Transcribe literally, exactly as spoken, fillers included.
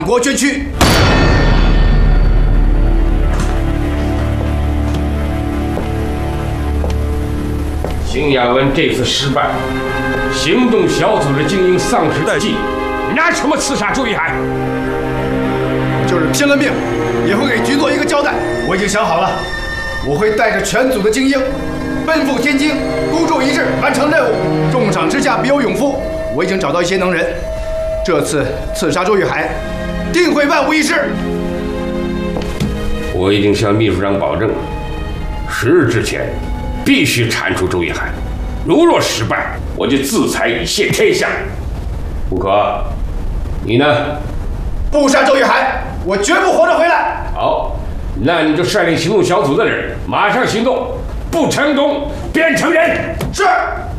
国捐躯。 邢亚文这次失败，行动小组的精英丧失殆尽，拿什么刺杀周玉海？ 就是拼了命，也会给局座一个交代。我已经想好了，我会带着全组的精英，奔赴天津，孤注一掷，完成任务。重赏之下必有勇夫。我已经找到一些能人，这次刺杀周玉海，定会万无一失。 我已经向秘书长保证，十日之前必须铲除周玉海。如若失败，我就自裁以谢天下。不可，你呢？ 不杀周玉海，我绝不活着回来。 好，那你就率领行动小组的人马上行动，不成功便成仁。 是。